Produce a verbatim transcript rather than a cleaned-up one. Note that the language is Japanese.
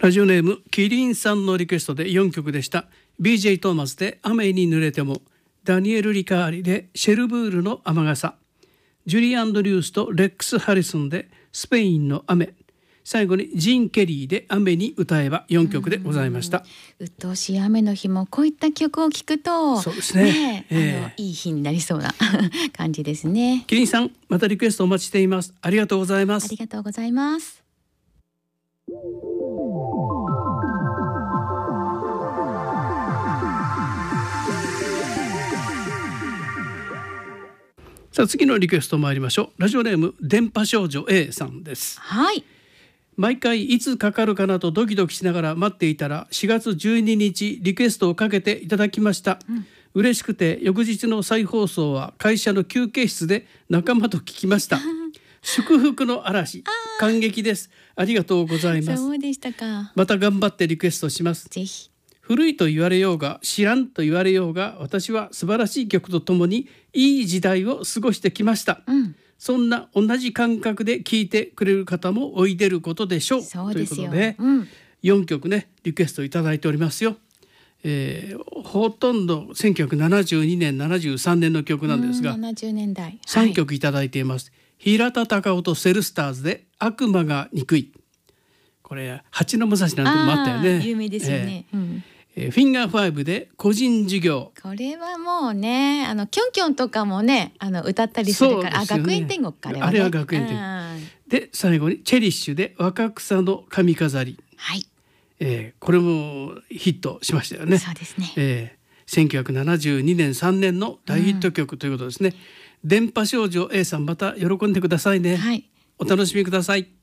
ラジオネームキリンさんのリクエストでよんきょくでした。 ビージェー トーマスで雨に濡れても、ダニエル・リカーリでシェルブールの雨傘、ジュリー・アンドリュースとレックス・ハリソンでスペインの雨、最後にジーン・ケリーで雨に歌えば、よんきょくでございました。 うっとうしい雨の日もこういった曲を聴くと、 そうですね、 ねえー、 あのいい日になりそうな感じですね。 キリンさん、またリクエストお待ちしています。ありがとうございます。 ありがとうございます。 さあ次のリクエスト参りましょう。ラジオネーム電波少女 A さんです。 はい。 毎回いつかかるかなとドキドキしながら待っていたら、しがつじゅうににちリクエストをかけていただきました、うん、嬉しくて翌日の再放送は会社の休憩室で仲間と聞きました祝福の嵐、感激です。ありがとうございます。 そうでしたか。 また頑張ってリクエストします。 ぜひ。 古いと言われようが知らんと言われようが、私は素晴らしい曲とともにいい時代を過ごしてきました、うん、そんな同じ感覚で聴いてくれる方もおいでることでしょう。 そうですよ。 ということで、うん、よんきょくねリクエストいただいておりますよ。えー、ほとんどせんきゅうひゃくななじゅうにねんななじゅうさんねんの曲なんですが、 ななじゅうねんだい、 さんきょくいただいています、はい、平田孝夫とセルスターズで悪魔が憎い。これ蜂の武蔵なんてのもあったよね。 有名ですよね、えーうんえー、フィンガーファイブで個人授業。 これはもうね、あのキョンキョンとかもね、あの歌ったりするから、ね、あ学園天国か、ね、 あれは学園天国で、最後にチェリッシュで若草の髪飾り、 はい、 えー、これもヒットしましたよね。 そうですね、 えー、せんきゅうひゃくななじゅうにねんさんねんの大ヒット曲ということですね、うん、電波少女 A さん、また喜んでくださいね、 はい、 お楽しみください。